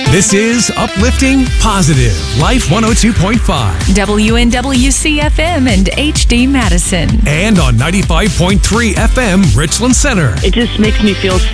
This is Uplifting Positive Life 102.5 WNWC-FM and HD Madison. and on 95.3 FM Richland Center. It just makes me feel